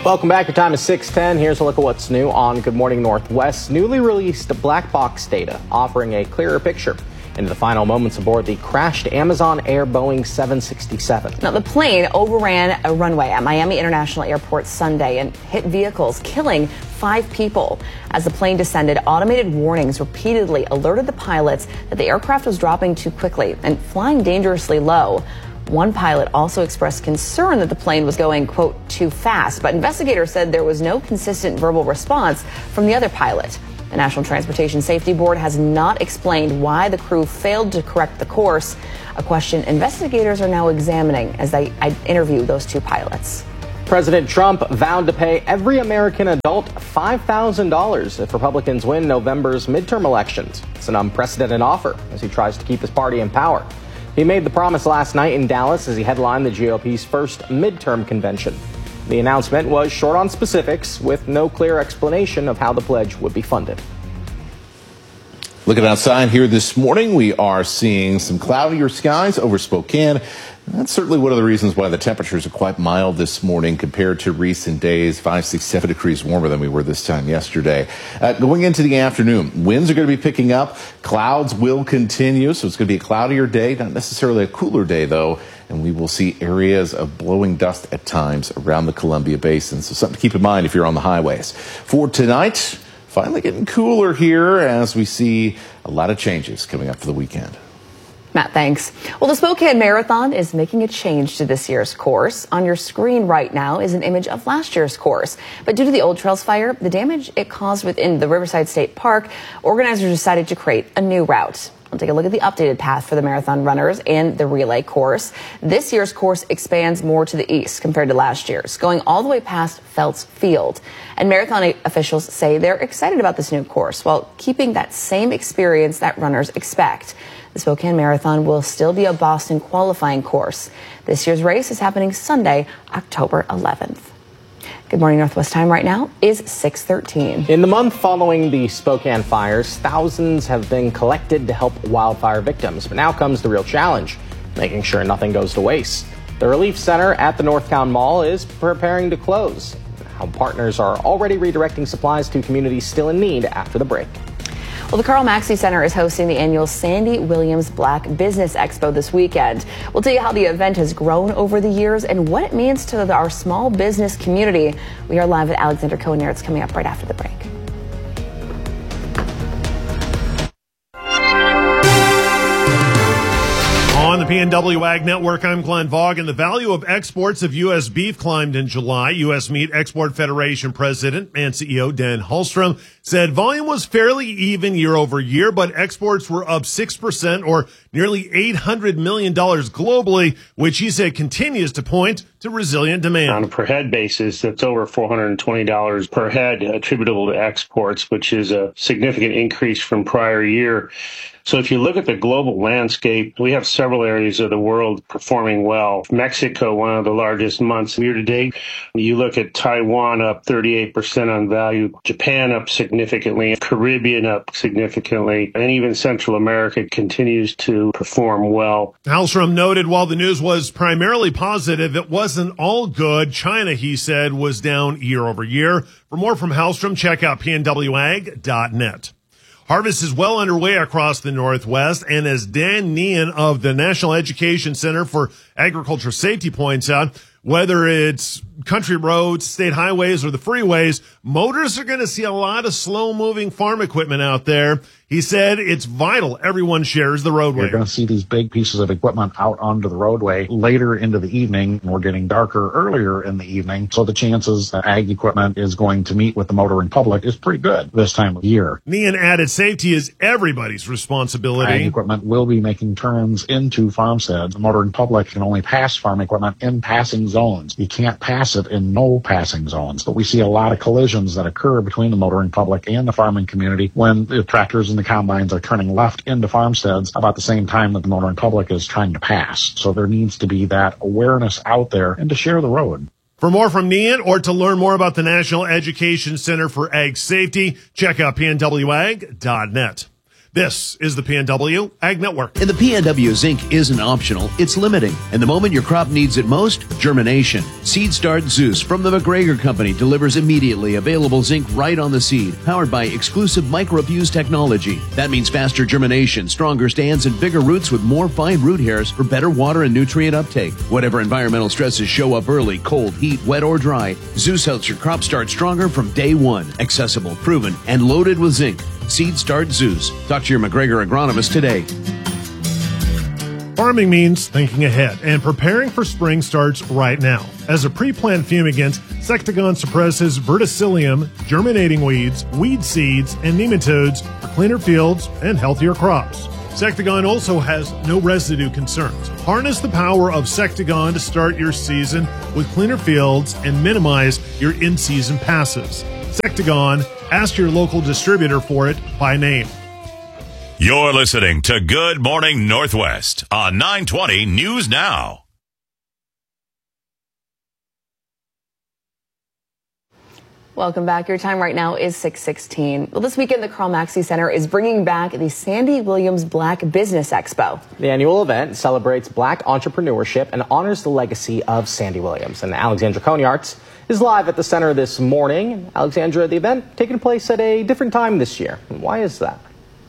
Welcome back. Your time is 6:10. Here's a look at what's new on Good Morning Northwest. Newly released black box data offering a clearer picture into the final moments aboard the crashed Amazon Air Boeing 767. Now, the plane overran a runway at Miami International Airport Sunday and hit vehicles, killing 5 people. As the plane descended, automated warnings repeatedly alerted the pilots that the aircraft was dropping too quickly and flying dangerously low. One pilot also expressed concern that the plane was going, quote, too fast, but investigators said there was no consistent verbal response from the other pilot. The National Transportation Safety Board has not explained why the crew failed to correct the course, a question investigators are now examining as they interview those 2 pilots. President Trump vowed to pay every American adult $5,000 if Republicans win November's midterm elections. It's an unprecedented offer as he tries to keep his party in power. He made the promise last night in Dallas as he headlined the GOP's first midterm convention. The announcement was short on specifics, with no clear explanation of how the pledge would be funded. Looking outside here this morning, we are seeing some cloudier skies over Spokane. That's certainly one of the reasons why the temperatures are quite mild this morning compared to recent days, 5, 6, 7 degrees warmer than we were this time yesterday. Going into the afternoon, winds are going to be picking up. Clouds will continue, so it's going to be a cloudier day, not necessarily a cooler day, though. And we will see areas of blowing dust at times around the Columbia Basin. So something to keep in mind if you're on the highways. For tonight, finally getting cooler here as we see a lot of changes coming up for the weekend. Matt, thanks. Well, the Spokane Marathon is making a change to this year's course. On your screen right now is an image of last year's course. But due to the Old Trails fire, the damage it caused within the Riverside State Park, organizers decided to create a new route. We'll take a look at the updated path for the marathon runners and the relay course. This year's course expands more to the east compared to last year's, going all the way past Felts Field. And marathon officials say they're excited about this new course while keeping that same experience that runners expect. The Spokane Marathon will still be a Boston qualifying course. This year's race is happening Sunday, October 11th. Good Morning Northwest time right now is 6:13. In the month following the Spokane fires, thousands have been collected to help wildfire victims. But now comes the real challenge, making sure nothing goes to waste. The Relief Center at the Northtown Mall is preparing to close. How partners are already redirecting supplies to communities still in need after the break. Well, the Carl Maxey Center is hosting the annual Sandy Williams Black Business Expo this weekend. We'll tell you how the event has grown over the years and what it means to our small business community. We are live at Alexander Cohen. It's coming up right after the break. On the PNW Ag Network, I'm Glenn Vaughan. The value of exports of U.S. beef climbed in July. U.S. Meat Export Federation President and CEO Dan Hallstrom said volume was fairly even year over year, but exports were up 6% or nearly $800 million globally, which he said continues to point to resilient demand. On a per head basis, that's over $420 per head attributable to exports, which is a significant increase from prior year. So if you look at the global landscape, we have several areas of the world performing well. Mexico, one of the largest months year to date. You look at Taiwan up 38% on value, Japan up significantly, Caribbean up significantly, and even Central America continues to perform well. Hallstrom noted while the news was primarily positive, it wasn't all good. China, he said, was down year over year. For more from Hallstrom, check out pnwag.net. Harvest is well underway across the Northwest, and as Dan Nean of the National Education Center for Agriculture Safety points out, whether it's country roads, state highways, or the freeways, motorists are going to see a lot of slow-moving farm equipment out there. He said it's vital everyone shares the roadway. You're going to see these big pieces of equipment out onto the roadway later into the evening. We're getting darker earlier in the evening, so the chances that ag equipment is going to meet with the motoring public is pretty good this time of year. Nean added safety is everybody's responsibility. Ag equipment will be making turns into farmsteads. The motoring public can only pass farm equipment in passing zones. You can't pass it in no passing zones. But we see a lot of collisions that occur between the motoring public and the farming community when the tractors and the combines are turning left into farmsteads about the same time that the motoring public is trying to pass. So there needs to be that awareness out there and to share the road. For more from Nean or to learn more about the National Education Center for Ag Safety, check out pnwag.net. This is the PNW Ag Network. In the PNW, zinc isn't optional, it's limiting. And the moment your crop needs it most, germination. Seed Start Zeus from the McGregor Company delivers immediately available zinc right on the seed, powered by exclusive microfuse technology. That means faster germination, stronger stands, and bigger roots with more fine root hairs for better water and nutrient uptake. Whatever environmental stresses show up early, cold, heat, wet, or dry, Zeus helps your crop start stronger from day one. Accessible, proven, and loaded with zinc. Seed Start Zeus. Talk to your McGregor agronomist today. Farming means thinking ahead, and preparing for spring starts right now. As a pre-plant fumigant, Sectagon suppresses verticillium, germinating weeds, weed seeds, and nematodes for cleaner fields and healthier crops. Sectagon also has no residue concerns. Harness the power of Sectagon to start your season with cleaner fields and minimize your in-season passes. Sectagon, ask your local distributor for it by name. You're listening to Good Morning Northwest on 920 News Now. Welcome back. Your time right now is 6:16. Well, this weekend, the Carl Maxey Center is bringing back the Sandy Williams Black Business Expo. The annual event celebrates Black entrepreneurship and honors the legacy of Sandy Williams. And Alexandra Konyarts is live at the center this morning. Alexandra, the event taking place at a different time this year. Why is that?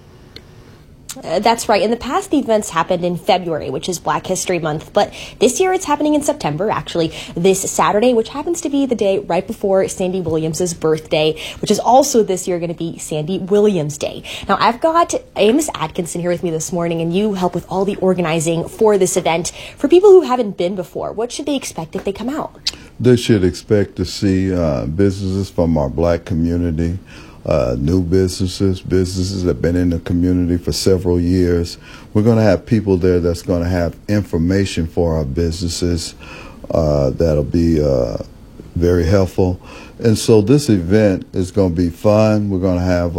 That's right. In the past, the events happened in February, which is Black History Month. But this year, it's happening in September, actually, this Saturday, which happens to be the day right before Sandy Williams' birthday, which is also this year going to be Sandy Williams Day. Now, I've got Amos Atkinson here with me this morning, and you help with all the organizing for this event. For people who haven't been before, what should they expect if they come out? They should expect to see businesses from our Black community. New businesses that have been in the community for several years. We're going to have people there that's going to have information for our businesses that'll be very helpful. And so this event is going to be fun. We're going to have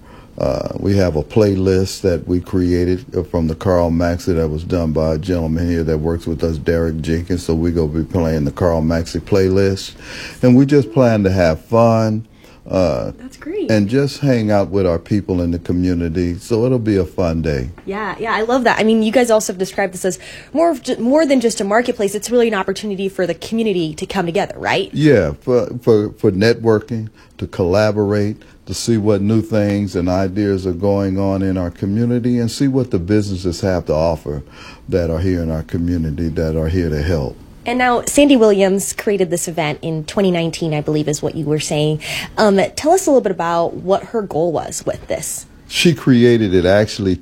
we have a playlist that we created from the Carl Maxey that was done by a gentleman here that works with us, Derek Jenkins. So we're going to be playing the Carl Maxey playlist. And we just plan to have fun. That's great. And just hang out with our people in the community. So it'll be a fun day. Yeah, I love that. I mean, you guys also have described this as more than just a marketplace. It's really an opportunity for the community to come together, right? Yeah, for networking, to collaborate, to see what new things and ideas are going on in our community, and see what the businesses have to offer that are here in our community, that are here to help. And now, Sandy Williams created this event in 2019, I believe is what you were saying. Tell us a little bit about what her goal was with this. She created it actually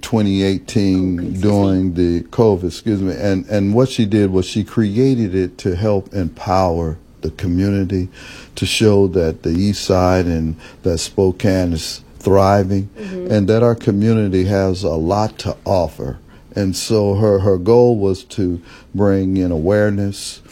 2018 during the COVID, and what she did was she created it to help empower the community, to show that the East Side and that Spokane is thriving, and that our community has a lot to offer. And so her goal was to bring in awareness,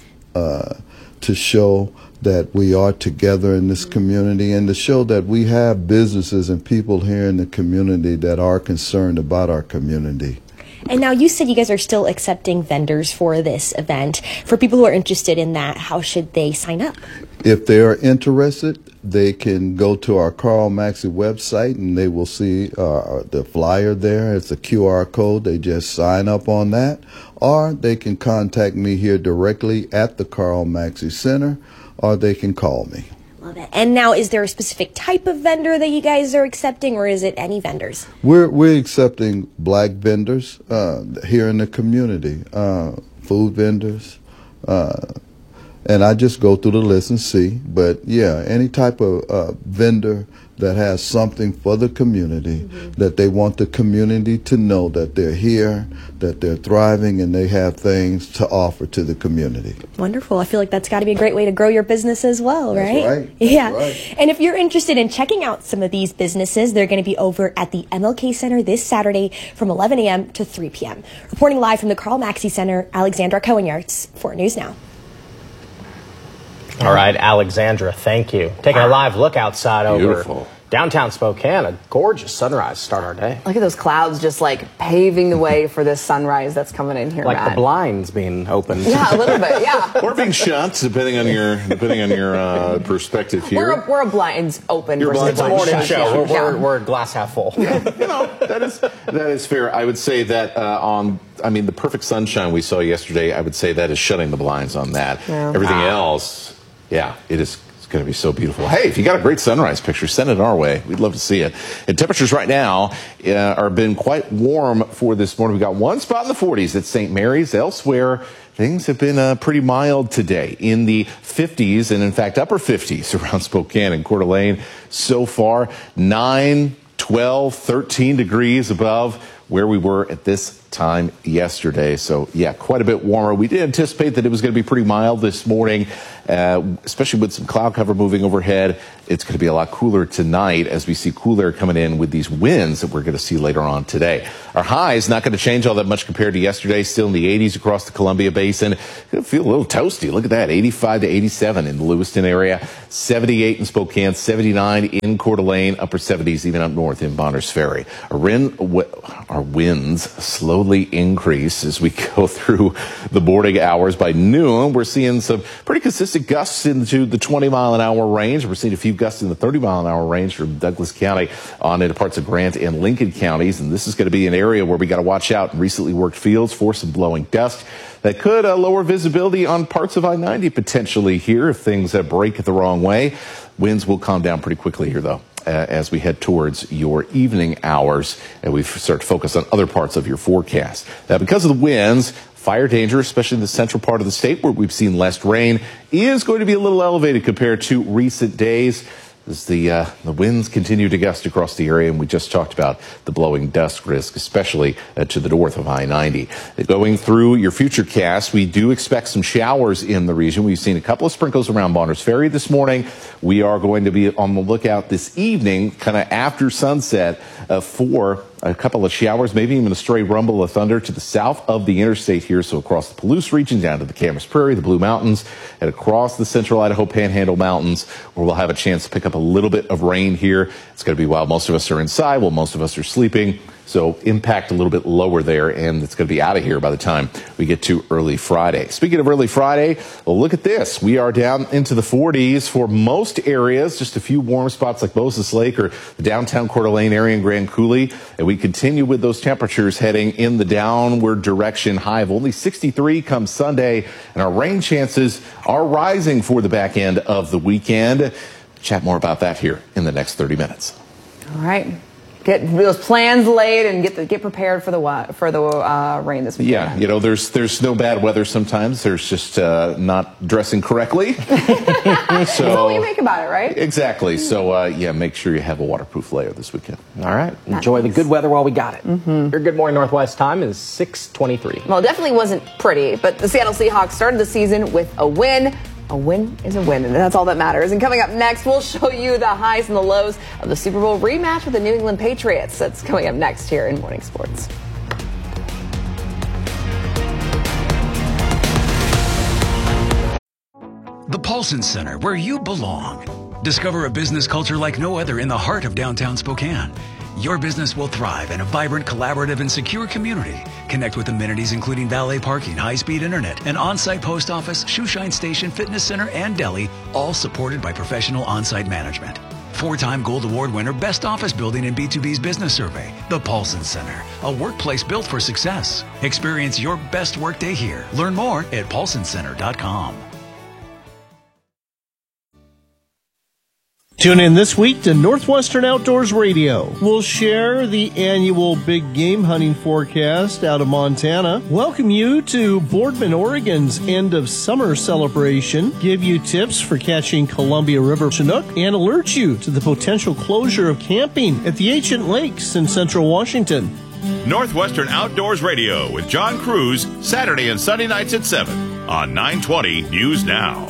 to show that we are together in this community, and to show that we have businesses and people here in the community that are concerned about our community. And now you said you guys are still accepting vendors for this event. For people who are interested in that, how should they sign up? If they are interested, they can go to our Carl Maxey website and they will see the flyer there. It's a QR code. They just sign up on that. Or they can contact me here directly at the Carl Maxey Center, or they can call me. Love it. And now, is there a specific type of vendor that you guys are accepting, or is it any vendors? We're accepting Black vendors here in the community, food vendors, and I just go through the list and see. But yeah, any type of vendor that has something for the community, that they want the community to know that they're here, that they're thriving, and they have things to offer to the community. Wonderful. I feel like that's got to be a great way to grow your business as well, right? That's right. Yeah. That's right. And if you're interested in checking out some of these businesses, they're going to be over at the MLK Center this Saturday from 11 a.m. to 3 p.m. Reporting live from the Carl Maxey Center, Alexandra Konyarts for News Now. All right, Alexandra, thank you. Taking a live look outside over Downtown Spokane, a gorgeous sunrise to start our day. Look at those clouds just like paving the way for this sunrise that's coming in here, like Matt. the blinds being opened. Yeah, a little bit, yeah. Or being shut, depending on your perspective here. We're a blinds open. Your blinds open. Morning show. Yeah. We're glass half full. That is fair. I would say that the perfect sunshine we saw yesterday, I would say that is shutting the blinds on that. Yeah. Everything else, yeah, it's going to be so beautiful. Hey, if you got a great sunrise picture, send it our way. We'd love to see it. And temperatures right now are been quite warm for this morning. We got one spot in the 40s at St. Mary's. Elsewhere, things have been pretty mild today, in the 50s, and in fact upper 50s around Spokane and Coeur d'Alene. So far, 9, 12, 13 degrees above where we were at this time yesterday. So, yeah, quite a bit warmer. We did anticipate that it was going to be pretty mild this morning, especially with some cloud cover moving overhead. It's going to be a lot cooler tonight as we see cool air coming in with these winds that we're going to see later on today. Our high is not going to change all that much compared to yesterday. Still in the 80s across the Columbia Basin. It'll feel a little toasty. Look at that, 85 to 87 in the Lewiston area, 78 in Spokane, 79 in Coeur d'Alene, upper 70s even up north in Bonners Ferry. Our winds slowly increase as we go through the morning hours. By noon, we're seeing some pretty consistent gusts into the 20-mile-an-hour range. We're seeing a few gusts in the 30-mile-an-hour range from Douglas County on into parts of Grant and Lincoln counties. And this is going to be an area where we got to watch out in recently worked fields for some blowing dust that could lower visibility on parts of I-90 potentially here if things break the wrong way. Winds will calm down pretty quickly here, though, as we head towards your evening hours and we start to focus on other parts of your forecast. Now, because of the winds, fire danger, especially in the central part of the state where we've seen less rain, is going to be a little elevated compared to recent days as the winds continue to gust across the area, and we just talked about the blowing dust risk, especially to the north of I-90. Going through your future cast, we do expect some showers in the region. We've seen a couple of sprinkles around Bonners Ferry this morning. We are going to be on the lookout this evening, kind of after sunset, for a couple of showers, maybe even a stray rumble of thunder to the south of the interstate here. So across the Palouse region, down to the Camas Prairie, the Blue Mountains, and across the central Idaho Panhandle Mountains, where we'll have a chance to pick up a little bit of rain here. It's going to be while most of us are inside, while most of us are sleeping. So impact a little bit lower there, and it's going to be out of here by the time we get to early Friday. Speaking of early Friday, well, look at this. We are down into the 40s for most areas, just a few warm spots like Moses Lake or the downtown Coeur d'Alene area and Grand Coulee. And we continue with those temperatures heading in the downward direction. High of only 63 come Sunday, and our rain chances are rising for the back end of the weekend. Chat more about that here in the next 30 minutes. All right. Get those plans laid and get prepared for the rain this weekend. Yeah, there's no bad weather sometimes. There's just not dressing correctly. So that's what you make about it, right? Exactly. So make sure you have a waterproof layer this weekend. All right. Enjoy the good weather while we got it. Mm-hmm. Your Good Morning Northwest time is 6:23. Well, it definitely wasn't pretty, but the Seattle Seahawks started the season with a win. A win is a win, and that's all that matters. And coming up next, we'll show you the highs and the lows of the Super Bowl rematch with the New England Patriots. That's coming up next here in Morning Sports. The Paulson Center, where you belong. Discover a business culture like no other in the heart of downtown Spokane. Your business will thrive in a vibrant, collaborative, and secure community. Connect with amenities including valet parking, high-speed internet, an on-site post office, shoeshine station, fitness center, and deli, all supported by professional on-site management. 4-time Gold Award winner, Best Office Building in B2B's Business Survey. The Paulson Center, a workplace built for success. Experience your best workday here. Learn more at paulsoncenter.com. Tune in this week to Northwestern Outdoors Radio. We'll share the annual big game hunting forecast out of Montana, welcome you to Boardman, Oregon's end of summer celebration, give you tips for catching Columbia River Chinook, and alert you to the potential closure of camping at the ancient lakes in central Washington. Northwestern Outdoors Radio with John Cruz, Saturday and Sunday nights at 7 on 920 News Now.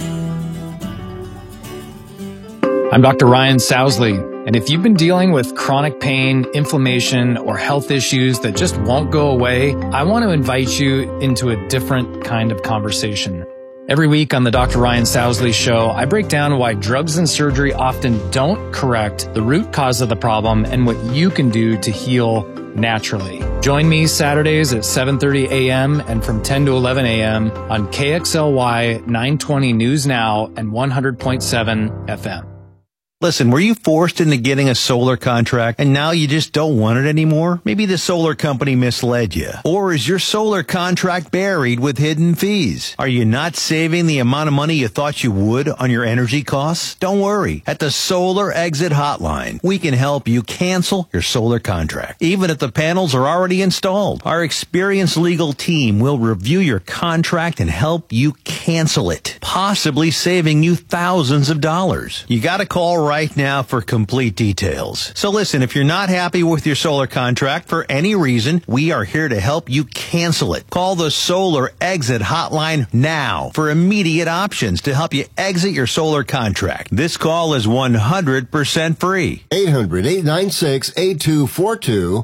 I'm Dr. Ryan Sousley, and if you've been dealing with chronic pain, inflammation, or health issues that just won't go away, I want to invite you into a different kind of conversation. Every week on the Dr. Ryan Sousley Show, I break down why drugs and surgery often don't correct the root cause of the problem and what you can do to heal naturally. Join me Saturdays at 7:30 a.m. and from 10 to 11 a.m. on KXLY 920 News Now and 100.7 FM. Listen, were you forced into getting a solar contract and now you just don't want it anymore? Maybe the solar company misled you. Or is your solar contract buried with hidden fees? Are you not saving the amount of money you thought you would on your energy costs? Don't worry. At the Solar Exit Hotline, we can help you cancel your solar contract, even if the panels are already installed. Our experienced legal team will review your contract and help you cancel it, possibly saving you thousands of dollars. You got to call right now for complete details. So listen, if you're not happy with your solar contract for any reason, we are here to help you cancel it. Call the Solar Exit Hotline now for immediate options to help you exit your solar contract. This call is 100% free. 800-896-8242.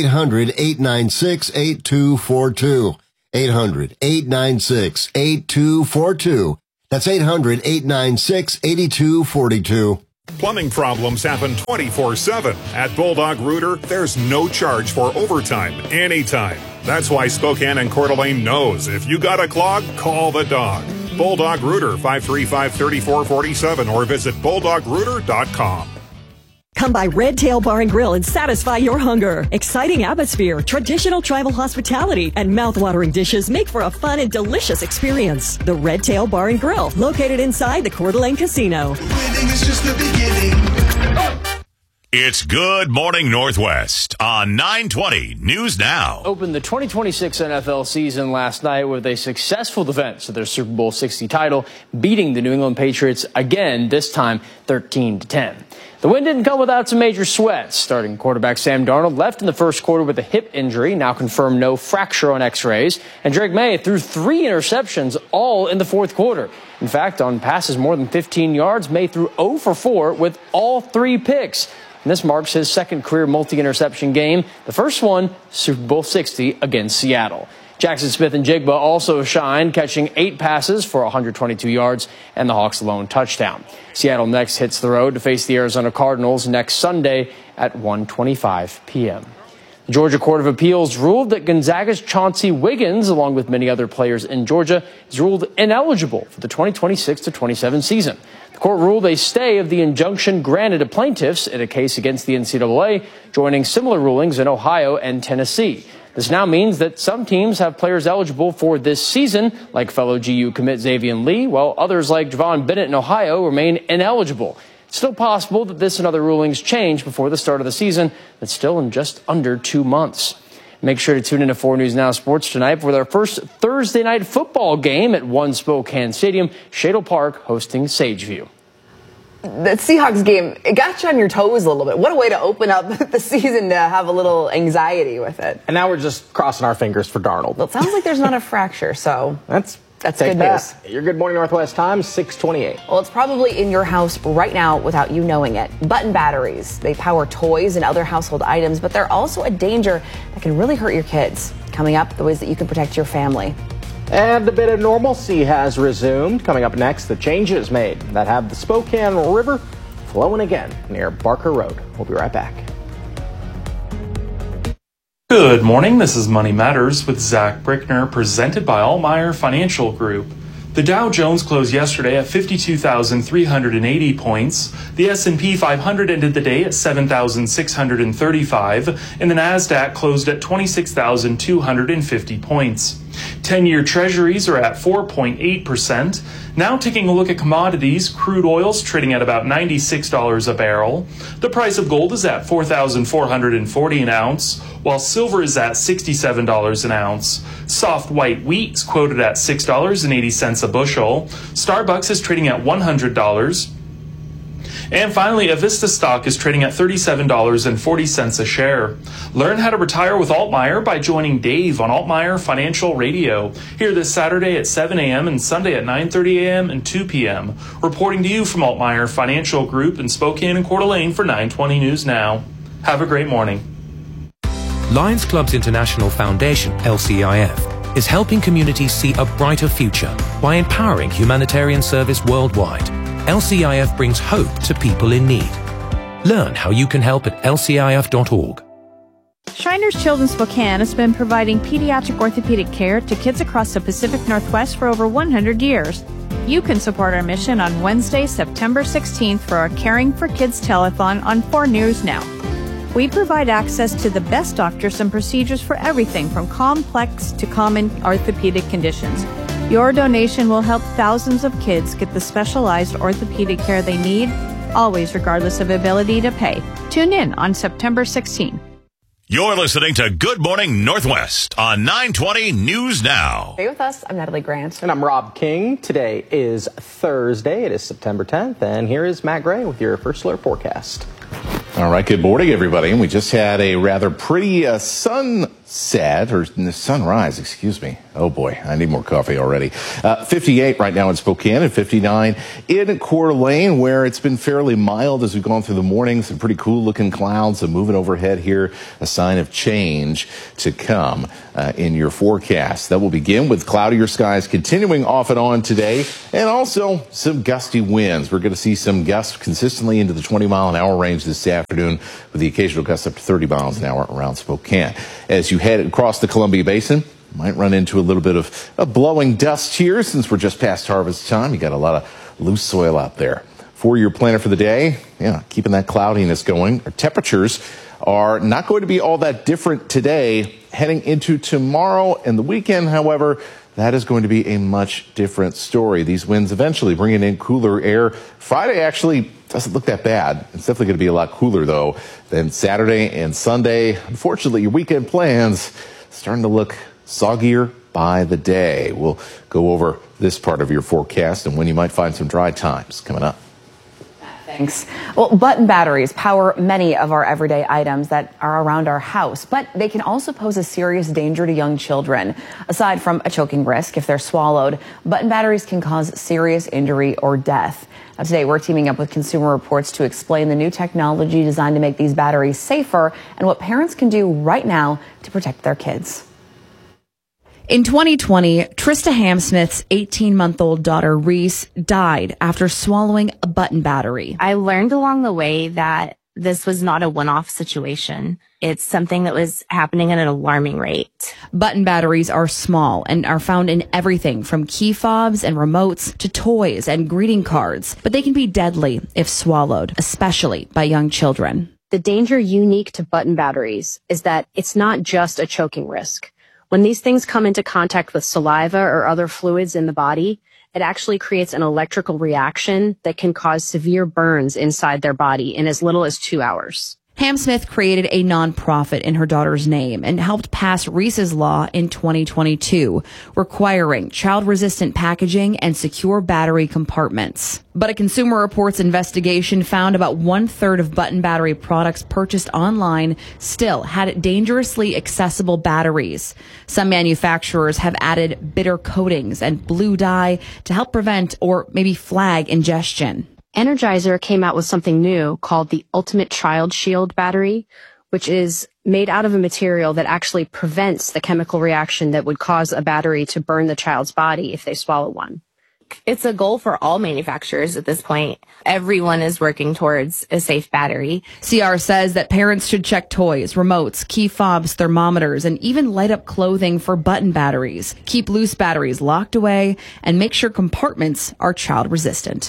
800-896-8242. 800-896-8242. That's 800-896-8242. Plumbing problems happen 24/7. At Bulldog Rooter, there's no charge for overtime anytime. That's why Spokane and Coeur d'Alene knows if you got a clog, call the dog. Bulldog Rooter, 535-3447 or visit bulldogrooter.com. Come by Red Tail Bar and Grill and satisfy your hunger. Exciting atmosphere, traditional tribal hospitality, and mouth-watering dishes make for a fun and delicious experience. The Red Tail Bar and Grill, located inside the Coeur d'Alene Casino. Winning is just the beginning. It's Good Morning Northwest on 920 News Now. Opened the 2026 NFL season last night with a successful defense of their Super Bowl 60 title, beating the New England Patriots again, this time 13-10. The win didn't come without some major sweats. Starting quarterback Sam Darnold left in the first quarter with a hip injury, now confirmed no fracture on x-rays. And Drake May threw 3 interceptions, all in the fourth quarter. In fact, on passes more than 15 yards, May threw 0 for 4 with all 3 picks. And this marks his second career multi-interception game, the first one, Super Bowl 60 against Seattle. Jackson Smith-Njigba also shined, catching 8 passes for 122 yards and the Hawks' lone touchdown. Seattle next hits the road to face the Arizona Cardinals next Sunday at 1:25 p.m. The Georgia Court of Appeals ruled that Gonzaga's Chauncey Wiggins, along with many other players in Georgia, is ruled ineligible for the 2026-27 season. The court ruled a stay of the injunction granted to plaintiffs in a case against the NCAA, joining similar rulings in Ohio and Tennessee. This now means that some teams have players eligible for this season, like fellow GU commit Xavier Lee, while others like Javon Bennett in Ohio remain ineligible. It's still possible that this and other rulings change before the start of the season. That's still in just under 2 months. Make sure to tune in to 4 News Now Sports tonight for their first Thursday night football game at One Spokane Stadium, Shadle Park hosting Sageview. The Seahawks game, it got you on your toes a little bit. What a way to open up the season to have a little anxiety with it. And now we're just crossing our fingers for Darnold. Well, it sounds like there's not a fracture, so that's good news. Your Good Morning Northwest time, 6:28. Well, it's probably in your house right now without you knowing it. Button batteries. They power toys and other household items, but they're also a danger that can really hurt your kids. Coming up, the ways that you can protect your family. And a bit of normalcy has resumed. Coming up next, the changes made that have the Spokane River flowing again near Barker Road. We'll be right back. Good morning. This is Money Matters with Zach Brickner, presented by Altmeyer Financial Group. The Dow Jones closed yesterday at 52,380 points. The S&P 500 ended the day at 7,635, and the Nasdaq closed at 26,250 points. 10-year treasuries are at 4.8%. Now taking a look at commodities, crude oil's trading at about $96 a barrel. The price of gold is at $4,440 an ounce, while silver is at $67 an ounce. Soft white wheat's quoted at $6.80 a bushel. Starbucks is trading at $100. And finally, Avista stock is trading at $37.40 a share. Learn how to retire with Altmeyer by joining Dave on Altmeyer Financial Radio. Here this Saturday at 7 a.m. and Sunday at 9:30 a.m. and 2 p.m. Reporting to you from Altmeyer Financial Group in Spokane and Coeur d'Alene for 920 News Now. Have a great morning. Lions Clubs International Foundation, LCIF, is helping communities see a brighter future by empowering humanitarian service worldwide. LCIF brings hope to people in need. Learn how you can help at lcif.org. Shriners Children's Spokane has been providing pediatric orthopedic care to kids across the Pacific Northwest for over 100 years. You can support our mission on Wednesday, September 16th for our Caring for Kids telethon on 4 News Now. We provide access to the best doctors and procedures for everything from complex to common orthopedic conditions. Your donation will help thousands of kids get the specialized orthopedic care they need, always regardless of ability to pay. Tune in on September 16th. You're listening to Good Morning Northwest on 920 News Now. Stay with us. I'm Natalie Grant. And I'm Rob King. Today is Thursday. It is September 10th. And here is Matt Gray with your First Alert forecast. All right, good morning, everybody. And we just had a rather pretty sunrise, excuse me. Oh, boy, I need more coffee already. 58 right now in Spokane and 59 in Coeur d'Alene, where it's been fairly mild as we've gone through the morning. Some pretty cool-looking clouds moving overhead here, a sign of change to come in your forecast. That will begin with cloudier skies continuing off and on today, and also some gusty winds. We're going to see some gusts consistently into the 20-mile-an-hour range this afternoon, with the occasional gusts up to 30 miles an hour around Spokane. As you head across the Columbia Basin, might run into a little bit of a blowing dust here since we're just past harvest time. You got a lot of loose soil out there. For your planner for the day, keeping that cloudiness going. Our temperatures are not going to be all that different today. Heading into tomorrow and the weekend, however, that is going to be a much different story. These winds eventually bringing in cooler air. Friday actually doesn't look that bad. It's definitely going to be a lot cooler, though, than Saturday and Sunday. Unfortunately, your weekend plans starting to look soggier by the day. We'll go over this part of your forecast and when you might find some dry times coming up. Thanks. Well, button batteries power many of our everyday items that are around our house, but they can also pose a serious danger to young children. Aside from a choking risk if they're swallowed, button batteries can cause serious injury or death. Now, today, we're teaming up with Consumer Reports to explain the new technology designed to make these batteries safer and what parents can do right now to protect their kids. In 2020, Trista Hamsmith's 18-month-old daughter, Reese, died after swallowing a button battery. I learned along the way that this was not a one-off situation. It's something that was happening at an alarming rate. Button batteries are small and are found in everything from key fobs and remotes to toys and greeting cards, but they can be deadly if swallowed, especially by young children. The danger unique to button batteries is that it's not just a choking risk. When these things come into contact with saliva or other fluids in the body, it actually creates an electrical reaction that can cause severe burns inside their body in as little as 2 hours. Hamsmith created a nonprofit in her daughter's name and helped pass Reese's Law in 2022, requiring child-resistant packaging and secure battery compartments. But a Consumer Reports investigation found about 1/3 of button battery products purchased online still had dangerously accessible batteries. Some manufacturers have added bitter coatings and blue dye to help prevent or maybe flag ingestion. Energizer came out with something new called the Ultimate Child Shield battery, which is made out of a material that actually prevents the chemical reaction that would cause a battery to burn the child's body if they swallow one. It's a goal for all manufacturers at this point. Everyone is working towards a safe battery. CR says that parents should check toys, remotes, key fobs, thermometers, and even light up clothing for button batteries. Keep loose batteries locked away and make sure compartments are child resistant.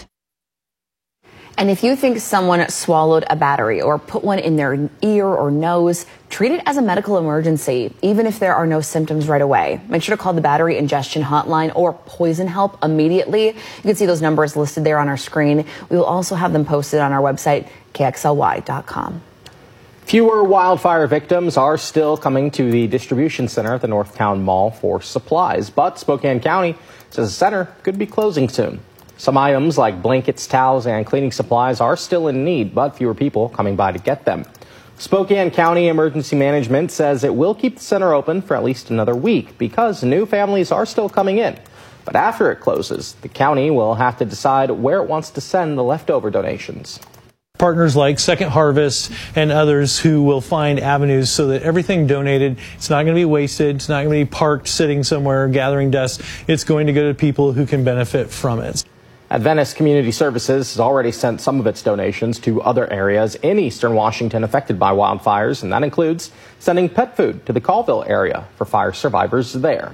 And if you think someone swallowed a battery or put one in their ear or nose, treat it as a medical emergency, even if there are no symptoms right away. Make sure to call the Battery Ingestion Hotline or Poison Help immediately. You can see those numbers listed there on our screen. We will also have them posted on our website, KXLY.com. Fewer wildfire victims are still coming to the distribution center at the Northtown Mall for supplies, but Spokane County says the center could be closing soon. Some items like blankets, towels, and cleaning supplies are still in need, but fewer people coming by to get them. Spokane County Emergency Management says it will keep the center open for at least another week because new families are still coming in. But after it closes, the county will have to decide where it wants to send the leftover donations. Partners like Second Harvest and others who will find avenues so that everything donated, it's not going to be wasted, it's not going to be parked sitting somewhere gathering dust. It's going to go to people who can benefit from it. Adventist Community Services has already sent some of its donations to other areas in eastern Washington affected by wildfires, and that includes sending pet food to the Colville area for fire survivors there.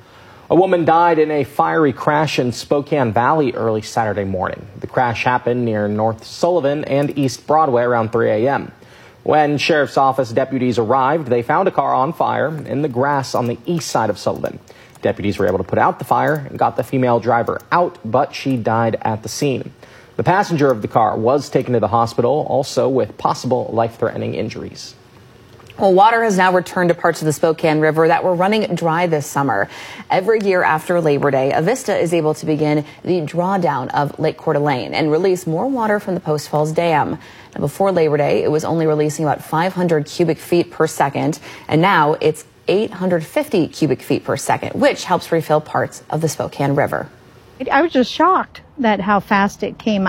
A woman died in a fiery crash in Spokane Valley early Saturday morning. The crash happened near North Sullivan and East Broadway around 3 a.m. When Sheriff's Office deputies arrived, they found a car on fire in the grass on the east side of Sullivan. Deputies were able to put out the fire and got the female driver out, but she died at the scene. The passenger of the car was taken to the hospital, also with possible life-threatening injuries. Well, water has now returned to parts of the Spokane River that were running dry this summer. Every year after Labor Day, Avista is able to begin the drawdown of Lake Coeur d'Alene and release more water from the Post Falls Dam. Now, before Labor Day, it was only releasing about 500 cubic feet per second, and now it's 850 cubic feet per second, which helps refill parts of the Spokane River. I was just shocked that how fast it came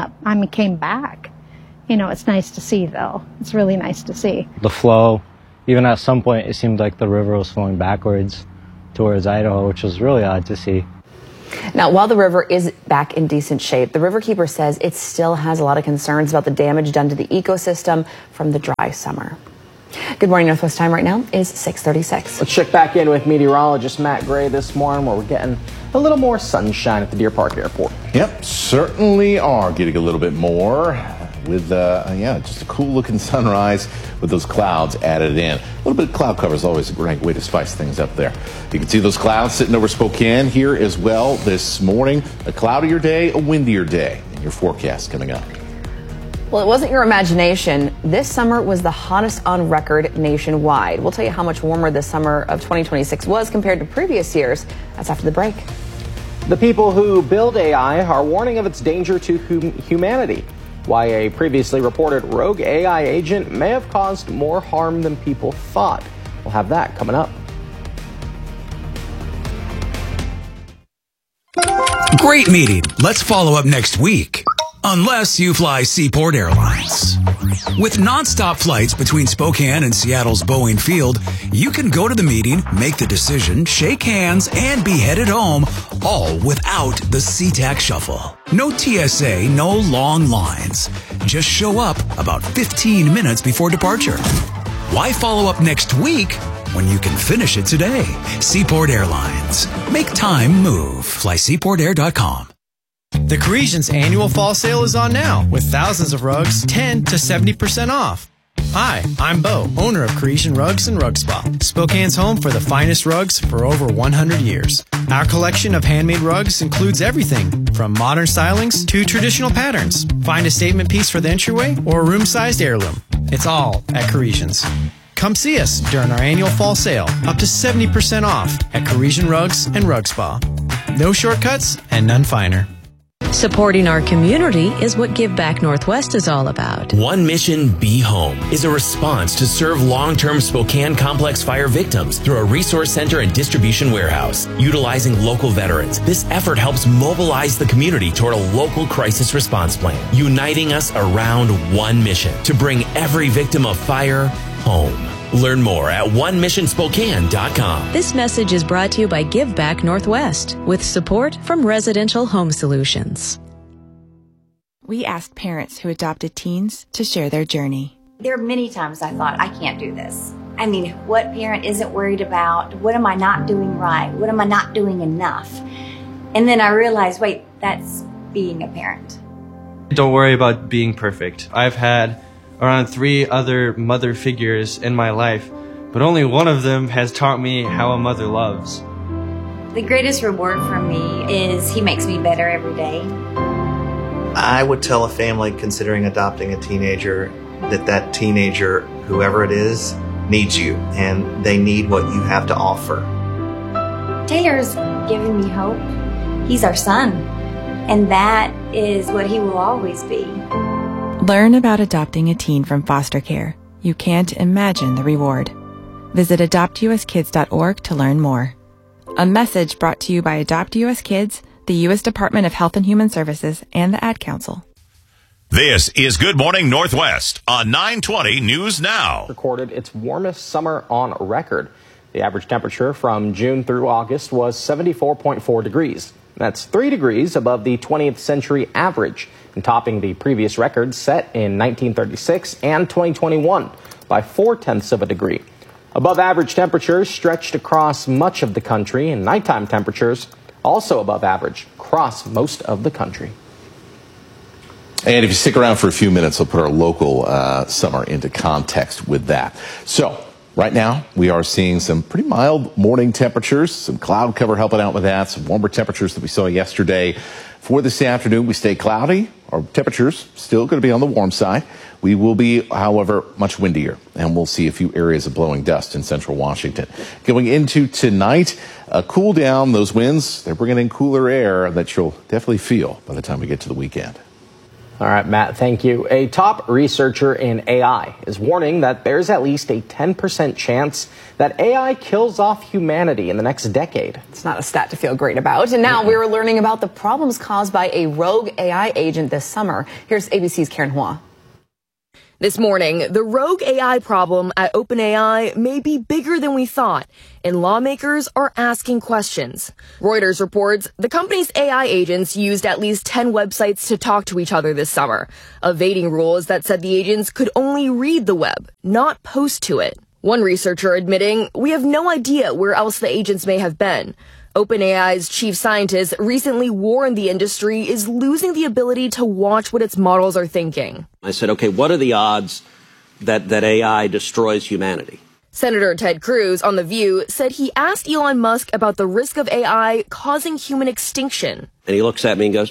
back. You know, it's nice to see, though. It's really nice to see. The flow. Even at some point, it seemed like the river was flowing backwards towards Idaho, which was really odd to see. Now, while the river is back in decent shape, the riverkeeper says it still has a lot of concerns about the damage done to the ecosystem from the dry summer. Good morning, Northwest time right now is 6:36. Let's check back in with meteorologist Matt Gray this morning, where we're getting a little more sunshine at the Deer Park Airport. Yep, certainly are getting a little bit more with, just a cool looking sunrise with those clouds added in. A little bit of cloud cover is always a great way to spice things up there. You can see those clouds sitting over Spokane here as well this morning. A cloudier day, a windier day in your forecast coming up. Well, it wasn't your imagination. This summer was the hottest on record nationwide. We'll tell you how much warmer this summer of 2026 was compared to previous years. That's after the break. The people who build AI are warning of its danger to humanity. Why a previously reported rogue AI agent may have caused more harm than people thought. We'll have that coming up. Great meeting. Let's follow up next week. Unless you fly Seaport Airlines. With nonstop flights between Spokane and Seattle's Boeing Field, you can go to the meeting, make the decision, shake hands, and be headed home, all without the SeaTac shuffle. No TSA, no long lines. Just show up about 15 minutes before departure. Why follow up next week when you can finish it today? Seaport Airlines. Make time move. Fly SeaportAir.com. The Parisians annual fall sale is on now, with thousands of rugs 10 to 70% off. Hi, I'm Bo, owner of Parisian Rugs and Rug Spa, Spokane's home for the finest rugs for over 100 years. Our collection of handmade rugs includes everything from modern stylings to traditional patterns. Find a statement piece for the entryway or a room-sized heirloom. It's all at Parisians. Come see us during our annual fall sale, up to 70% off at Parisian Rugs and Rug Spa. No shortcuts and none finer. Supporting our community is what Give Back Northwest is all about. One Mission Be Home is a response to serve long-term Spokane complex fire victims through a resource center and distribution warehouse. Utilizing local veterans, this effort helps mobilize the community toward a local crisis response plan, uniting us around one mission to bring every victim of fire home. Learn more at onemissionspokane.com. This message is brought to you by Give Back Northwest with support from Residential Home Solutions. We asked parents who adopted teens to share their journey. There are many times I thought, I can't do this. I mean, what parent isn't worried about? What am I not doing right? What am I not doing enough? And then I realized, wait, that's being a parent. Don't worry about being perfect. I've had around 3 other mother figures in my life, but only one of them has taught me how a mother loves. The greatest reward for me is he makes me better every day. I would tell a family considering adopting a teenager that teenager, whoever it is, needs you, and they need what you have to offer. Taylor's given me hope. He's our son, and that is what he will always be. Learn about adopting a teen from foster care. You can't imagine the reward. Visit adoptuskids.org to learn more. A message brought to you by Adopt US Kids, the U.S. Department of Health and Human Services, and the Ad Council. This is Good Morning Northwest on 920 News Now. Recorded its warmest summer on record. The average temperature from June through August was 74.4 degrees. That's 3 degrees above the 20th century average and topping the previous records set in 1936 and 2021 by 0.4 of a degree. Above average temperatures stretched across much of the country, and nighttime temperatures also above average across most of the country. And if you stick around for a few minutes, we'll put our local summer into context with that. So right now, we are seeing some pretty mild morning temperatures, some cloud cover helping out with that, some warmer temperatures that we saw yesterday. For this afternoon, we stay cloudy. Our temperatures still going to be on the warm side. We will be, however, much windier, and we'll see a few areas of blowing dust in central Washington. Going into tonight, a cool down. Those winds, they're bringing in cooler air that you'll definitely feel by the time we get to the weekend. All right, Matt, thank you. A top researcher in AI is warning that there's at least a 10% chance that AI kills off humanity in the next decade. It's not a stat to feel great about. And now we're learning about the problems caused by a rogue AI agent this summer. Here's ABC's Karen Hua. This morning, the rogue AI problem at OpenAI may be bigger than we thought, and lawmakers are asking questions. Reuters reports the company's AI agents used at least 10 websites to talk to each other this summer, evading rules that said the agents could only read the web, not post to it. One researcher admitting, "We have no idea where else the agents may have been." OpenAI's chief scientist recently warned the industry is losing the ability to watch what its models are thinking. I said, okay, what are the odds that AI destroys humanity? Senator Ted Cruz on The View said he asked Elon Musk about the risk of AI causing human extinction. And he looks at me and goes,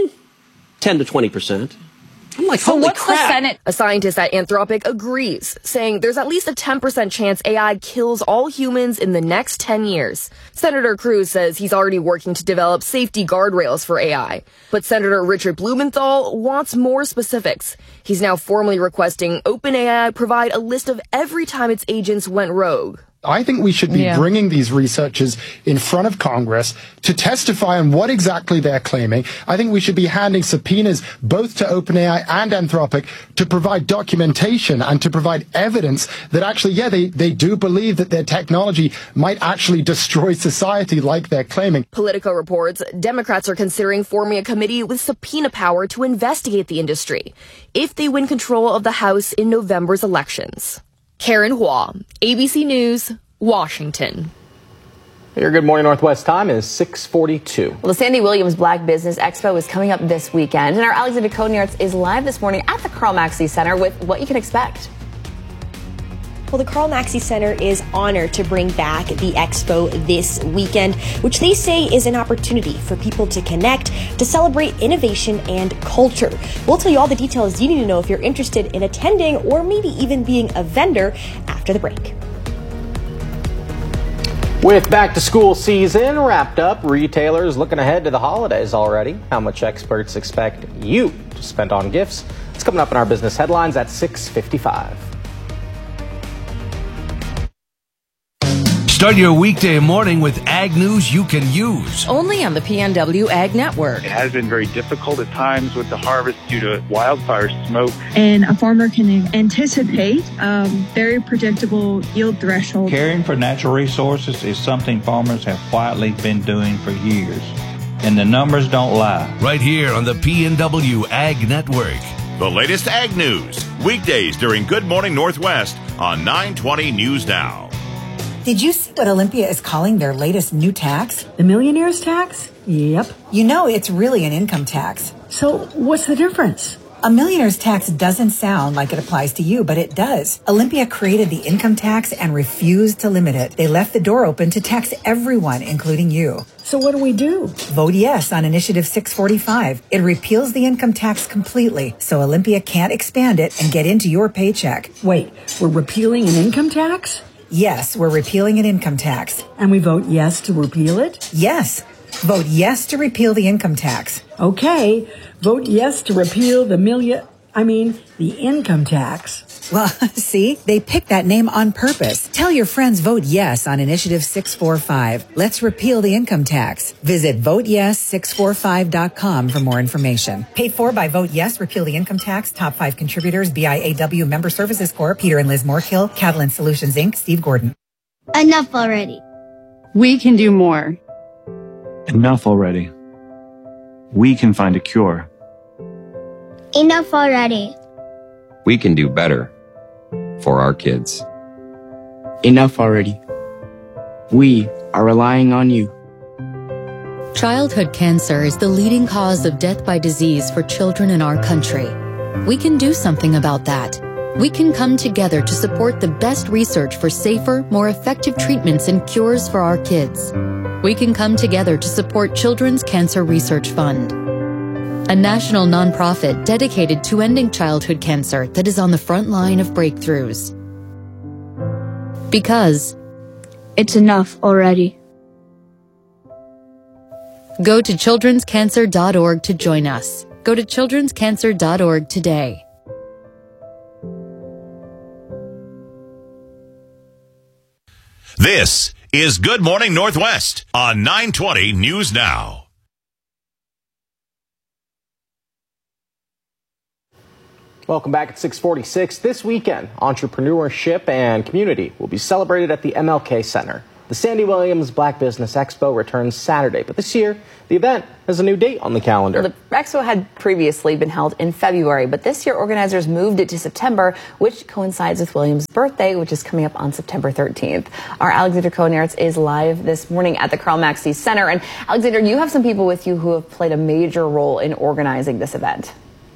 10 to 20%. I'm like, so holy what's crap. The Senate? A scientist at Anthropic agrees, saying there's at least a 10% chance AI kills all humans in the next 10 years. Senator Cruz says he's already working to develop safety guardrails for AI. But Senator Richard Blumenthal wants more specifics. He's now formally requesting OpenAI provide a list of every time its agents went rogue. I think we should be bringing these researchers in front of Congress to testify on what exactly they're claiming. I think we should be handing subpoenas both to OpenAI and Anthropic to provide documentation and to provide evidence that actually, they do believe that their technology might actually destroy society like they're claiming. Politico reports Democrats are considering forming a committee with subpoena power to investigate the industry if they win control of the House in November's elections. Karen Hua, ABC News, Washington. Your Good Morning Northwest time is 6:42. Well, the Sandy Williams Black Business Expo is coming up this weekend, and our Alexander Konyartz is live this morning at the Carl Maxey Center with what you can expect. Well, the Carl Maxey Center is honored to bring back the expo this weekend, which they say is an opportunity for people to connect, to celebrate innovation and culture. We'll tell you all the details you need to know if you're interested in attending or maybe even being a vendor after the break. With back to school season wrapped up, retailers looking ahead to the holidays already. How much experts expect you to spend on gifts? It's coming up in our business headlines at 6:55. Start your weekday morning with ag news you can use. Only on the PNW Ag Network. It has been very difficult at times with the harvest due to wildfire smoke. And a farmer can anticipate a very predictable yield threshold. Caring for natural resources is something farmers have quietly been doing for years. And the numbers don't lie. Right here on the PNW Ag Network. The latest ag news, weekdays during Good Morning Northwest on 920 News Now. Did you see what Olympia is calling their latest new tax? The millionaire's tax? Yep. You know, it's really an income tax. So what's the difference? A millionaire's tax doesn't sound like it applies to you, but it does. Olympia created the income tax and refused to limit it. They left the door open to tax everyone, including you. So what do we do? Vote yes on Initiative 645. It repeals the income tax completely, so Olympia can't expand it and get into your paycheck. Wait, we're repealing an income tax? Yes, we're repealing an income tax. And we vote yes to repeal it? Yes. Vote yes to repeal the income tax. Okay. Vote yes to repeal the I mean, the income tax. Well, see, they picked that name on purpose. Tell your friends vote yes on Initiative 645. Let's repeal the income tax. Visit voteyes645.com for more information. Paid for by Vote Yes, Repeal the Income Tax. Top 5 contributors, BIAW Member Services Corp., Peter and Liz Moorkill, Catalan Solutions, Inc., Steve Gordon. Enough already. We can do more. Enough already. We can find a cure. Enough already. We can do better for our kids. Enough already. We are relying on you. Childhood cancer is the leading cause of death by disease for children in our country. We can do something about that. We can come together to support the best research for safer, more effective treatments and cures for our kids. We can come together to support Children's Cancer Research Fund, a national nonprofit dedicated to ending childhood cancer that is on the front line of breakthroughs. Because it's enough already. Go to childrenscancer.org to join us. Go to childrenscancer.org today. This is Good Morning Northwest on 920 News Now. Welcome back at 646. This weekend, entrepreneurship and community will be celebrated at the MLK Center. The Sandy Williams Black Business Expo returns Saturday, but this year, the event has a new date on the calendar. Well, the expo had previously been held in February, but this year organizers moved it to September, which coincides with Williams' birthday, which is coming up on September 13th. Our Alexandra Cohen-Yartz is live this morning at the Carl Maxey Center. And Alexandra, you have some people with you who have played a major role in organizing this event.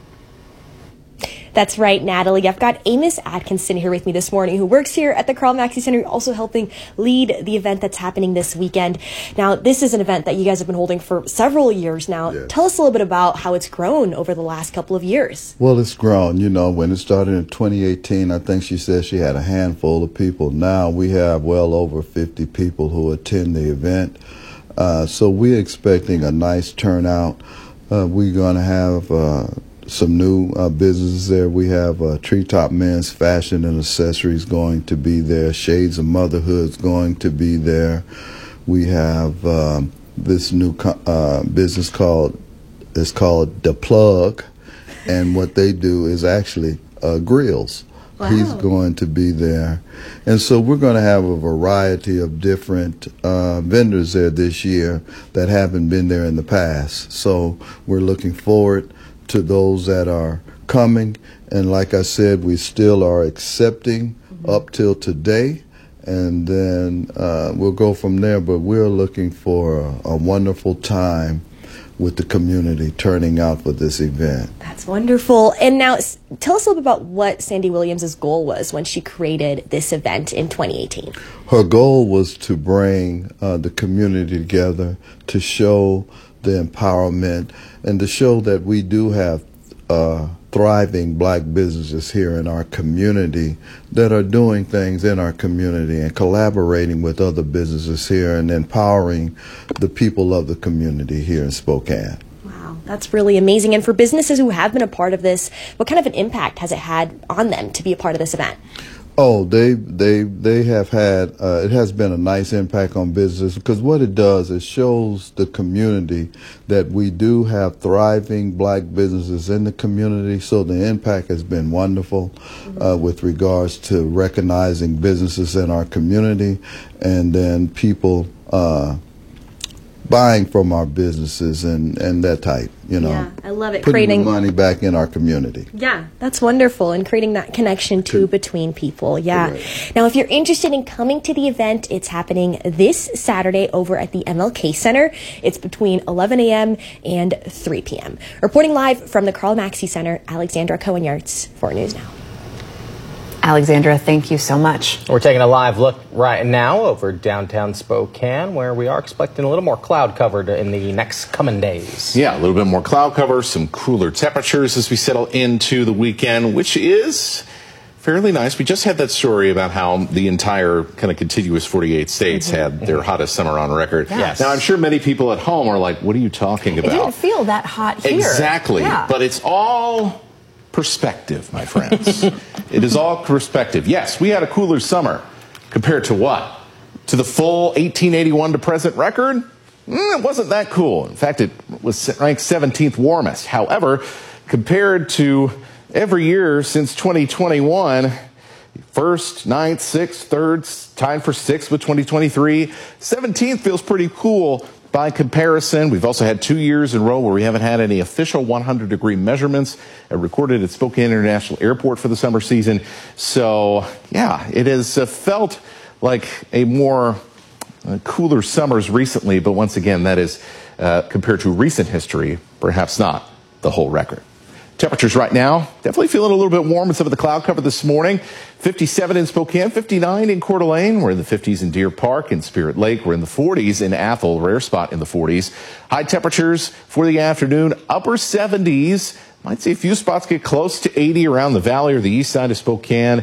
That's right, Natalie. I've got Amos Atkinson here with me this morning, who works here at the Carl Maxey Center, also helping lead the event that's happening this weekend. Now, this is an event that you guys have been holding for several years now. Yes. Tell us a little bit about how it's grown over the last couple of years. Well, it's grown. You know, when it started in 2018, I think she said she had a handful of people. Now we have well over 50 people who attend the event. So we're expecting a nice turnout. We're going to have some new businesses there. We have Treetop Men's Fashion and Accessories going to be there. Shades of Motherhood's going to be there. We have this new business called The Plug, and what they do is actually grills. Wow. He's going to be there. And so we're going to have a variety of different vendors there this year that haven't been there in the past. So we're looking forward to those that are coming, and like I said, we still are accepting up till today, and then we'll go from there. But we're looking for a wonderful time with the community turning out for this event. That's wonderful. And now tell us a little bit about what Sandy Williams' goal was when she created this event in 2018. Her goal was to bring the community together, to show the empowerment, and to show that we do have thriving black businesses here in our community that are doing things in our community and collaborating with other businesses here and empowering the people of the community here in Spokane. Wow, that's really amazing. And for businesses who have been a part of this, what kind of an impact has it had on them to be a part of this event? Oh, they have had, it has been a nice impact on business, because what it does, it shows the community that we do have thriving black businesses in the community. So the impact has been wonderful with regards to recognizing businesses in our community, and then people buying from our businesses and that type, you know. Yeah, I love it. Putting the money back in our community. Yeah, that's wonderful, and creating that connection too between people. Yeah. Correct. Now, if you're interested in coming to the event, it's happening this Saturday over at the MLK Center. It's between 11 a.m. and 3 p.m. Reporting live from the Carl Maxey Center, Alexandra Cohen-Yartz for News Now. Alexandra, thank you so much. We're taking a live look right now over downtown Spokane, where we are expecting a little more cloud covered in the next coming days. Yeah, a little bit more cloud cover, some cooler temperatures as we settle into the weekend, which is fairly nice. We just had that story about how the entire kind of contiguous 48 states had their hottest summer on record. Yes. Now, I'm sure many people at home are like, what are you talking about? It didn't feel that hot here. Exactly. Yeah. But it's all perspective, my friends. It is all perspective. Yes, we had a cooler summer compared to what? To the full 1881 to present record? It wasn't that cool. In fact, it was ranked 17th warmest. However, compared to every year since 2021, first, 9th, 6th, 3rd, tied for 6th with 2023. 17th feels pretty cool by comparison. We've also had 2 years in a row where we haven't had any official 100-degree measurements recorded at Spokane International Airport for the summer season. So, yeah, it has felt like a more cooler summers recently, but once again, that is compared to recent history, perhaps not the whole record. Temperatures right now, definitely feeling a little bit warm with some of the cloud cover this morning. 57 in Spokane, 59 in Coeur d'Alene. We're in the 50s in Deer Park and Spirit Lake. We're in the 40s in Athol, rare spot in the 40s. High temperatures for the afternoon, upper 70s. Might see a few spots get close to 80 around the valley or the east side of Spokane.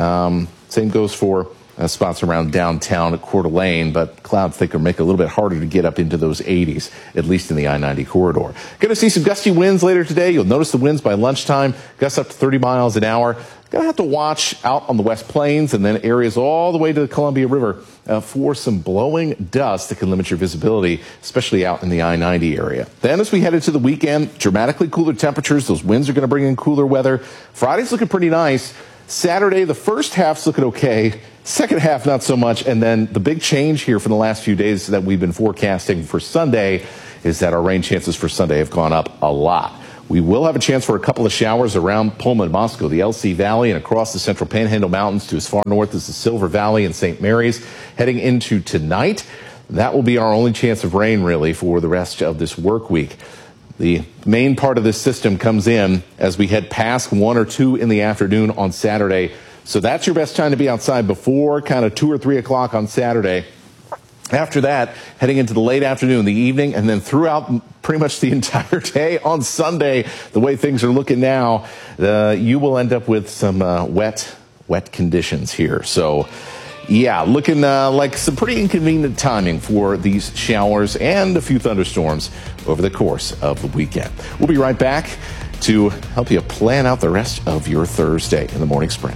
Same goes for spots around downtown at Coeur d'Alene, but cloud thicker make it a little bit harder to get up into those 80s, at least in the I-90 corridor. Going to see some gusty winds later today. You'll notice the winds by lunchtime, gusts up to 30 miles an hour. Going to have to watch out on the West Plains and then areas all the way to the Columbia River for some blowing dust that can limit your visibility, especially out in the I-90 area. Then as we head into the weekend, dramatically cooler temperatures. Those winds are going to bring in cooler weather. Friday's looking pretty nice. Saturday, the first half's looking okay. Second half, not so much. And then the big change here from the last few days that we've been forecasting for Sunday is that our rain chances for Sunday have gone up a lot. We will have a chance for a couple of showers around Pullman, Moscow, the LC Valley, and across the central Panhandle Mountains to as far north as the Silver Valley and St. Mary's. Heading into tonight, that will be our only chance of rain, really, for the rest of this work week. The main part of this system comes in as we head past 1 or 2 in the afternoon on Saturday. So that's your best time to be outside before kind of 2 or 3 o'clock on Saturday. After that, heading into the late afternoon, the evening, and then throughout pretty much the entire day on Sunday, the way things are looking now, you will end up with some wet conditions here. So, yeah, looking like some pretty inconvenient timing for these showers and a few thunderstorms over the course of the weekend. We'll be right back to help you plan out the rest of your Thursday in the Morning Sprint.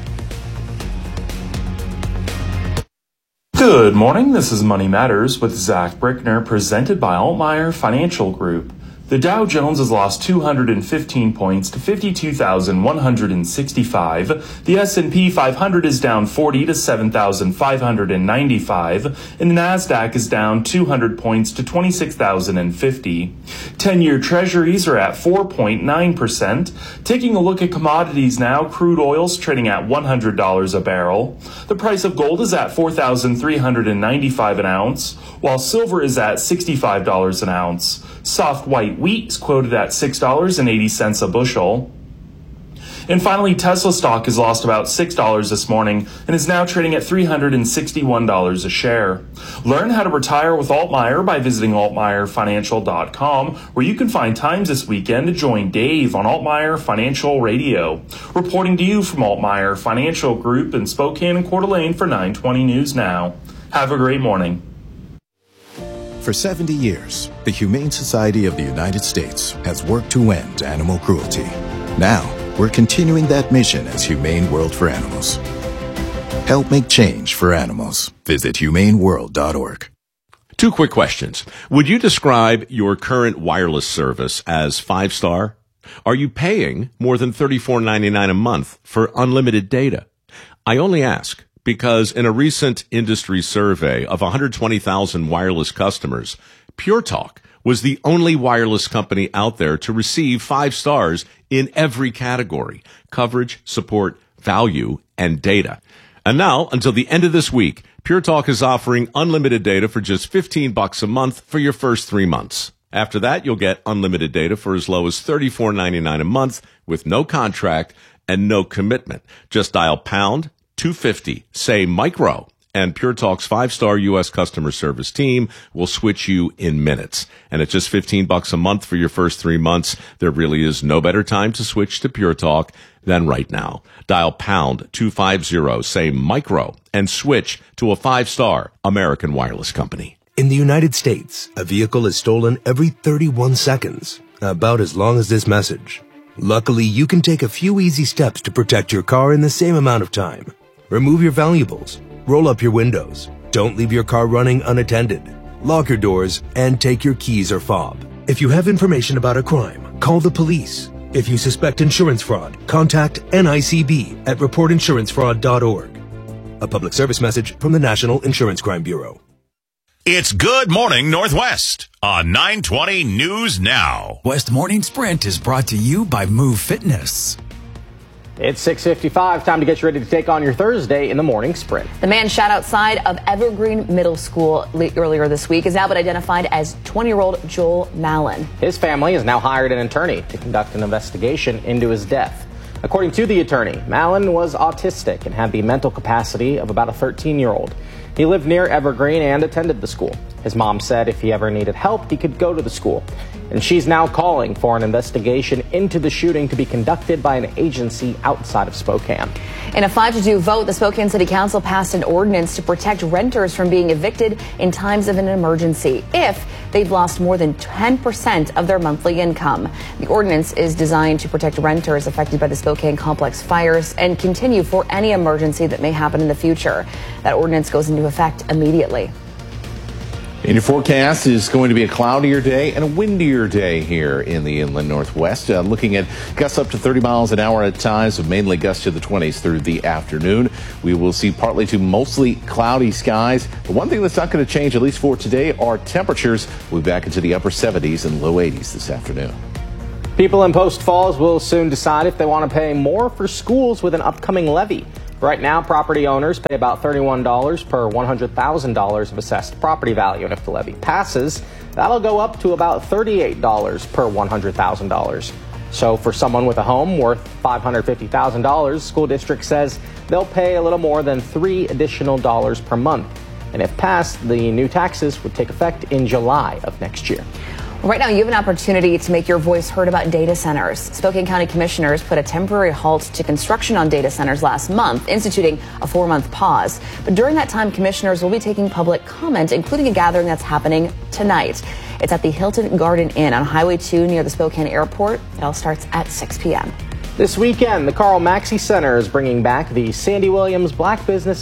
Good morning, this is Money Matters with Zach Brickner, presented by Altmeyer Financial Group. The Dow Jones has lost 215 points to 52,165. The S&P 500 is down 40 to 7,595. And the NASDAQ is down 200 points to 26,050. 10-year treasuries are at 4.9%. Taking a look at commodities now, crude oil's trading at $100 a barrel. The price of gold is at $4,395 an ounce, while silver is at $65 an ounce. Soft white wheat is quoted at $6.80 a bushel. And finally, Tesla stock has lost about $6 this morning and is now trading at $361 a share. Learn how to retire with Altmeyer by visiting altmeyerfinancial.com, where you can find times this weekend to join Dave on Altmeyer Financial Radio. Reporting to you from Altmeyer Financial Group in Spokane and Coeur d'Alene for 920 News Now. Have a great morning. For 70 years, the Humane Society of the United States has worked to end animal cruelty. Now, we're continuing that mission as Humane World for Animals. Help make change for animals. Visit humaneworld.org. 2 quick questions. Would you describe your current wireless service as 5-star? Are you paying more than $34.99 a month for unlimited data? I only ask because in a recent industry survey of 120,000 wireless customers, Pure Talk was the only wireless company out there to receive 5 stars in every category: coverage, support, value, and data. And now, until the end of this week, Pure Talk is offering unlimited data for just $15 a month for your first 3 months. After that, you'll get unlimited data for as low as $34.99 a month with no contract and no commitment. Just dial pound 250, say micro, and Pure Talk's 5-star U.S. customer service team will switch you in minutes. And at just $15 a month for your first 3 months, there really is no better time to switch to Pure Talk than right now. Dial pound 250, say micro, and switch to a 5-star American wireless company. In the United States, a vehicle is stolen every 31 seconds, about as long as this message. Luckily, you can take a few easy steps to protect your car in the same amount of time. Remove your valuables, roll up your windows, don't leave your car running unattended, lock your doors, and take your keys or fob. If you have information about a crime, call the police. If you suspect insurance fraud, contact NICB at reportinsurancefraud.org. A public service message from the National Insurance Crime Bureau. It's Good Morning Northwest on 920 News Now. West Morning Sprint is brought to you by Move Fitness. It's 6:55. Time to get you ready to take on your Thursday in the morning sprint. The man shot outside of Evergreen Middle School earlier this week has now been identified as 20-year-old Joel Mallon. His family has now hired an attorney to conduct an investigation into his death. According to the attorney, Mallon was autistic and had the mental capacity of about a 13-year-old. He lived near Evergreen and attended the school. His mom said if he ever needed help, he could go to the school. And she's now calling for an investigation into the shooting to be conducted by an agency outside of Spokane. In a 5-2 vote, the Spokane City Council passed an ordinance to protect renters from being evicted in times of an emergency if they've lost more than 10% of their monthly income. The ordinance is designed to protect renters affected by the Spokane complex fires and continue for any emergency that may happen in the future. That ordinance goes into effect immediately. In your forecast is going to be a cloudier day and a windier day here in the inland Northwest. Looking at gusts up to 30 miles an hour at times, with mainly gusts to the 20s through the afternoon. We will see partly to mostly cloudy skies. The one thing that's not going to change, at least for today, are temperatures. We'll be back into the upper 70s and low 80s this afternoon. People in Post Falls will soon decide if they want to pay more for schools with an upcoming levy. Right now, property owners pay about $31 per $100,000 of assessed property value. And if the levy passes, that'll go up to about $38 per $100,000. So for someone with a home worth $550,000, school district says they'll pay a little more than $3 additional per month. And if passed, the new taxes would take effect in July of next year. Right now, you have an opportunity to make your voice heard about data centers. Spokane County commissioners put a temporary halt to construction on data centers last month, instituting a 4-month pause. But during that time, commissioners will be taking public comment, including a gathering that's happening tonight. It's at the Hilton Garden Inn on Highway 2 near the Spokane Airport. It all starts at 6 p.m. This weekend, the Carl Maxey Center is bringing back the Sandy Williams Black Business